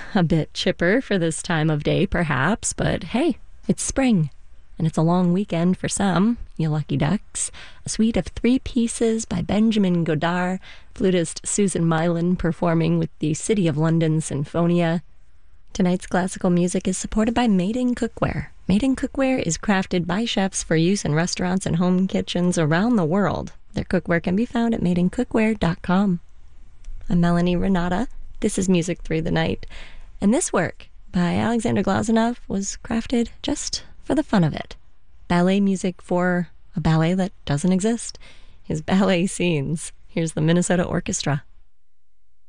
A bit chipper for this time of day, perhaps, but hey, it's spring. And it's a long weekend for some, you lucky ducks. A suite of three pieces by Benjamin Godard, flutist Susan Mylan performing with the City of London Sinfonia. Tonight's classical music is supported by Made in Cookware. Made in Cookware is crafted by chefs for use in restaurants and home kitchens around the world. Their cookware can be found at madeincookware.com. I'm Melanie Renata. This is Music Through the Night. And this work by Alexander Glazunov was crafted just for the fun of it. Ballet music for a ballet that doesn't exist. His ballet scenes. Here's the Minnesota Orchestra.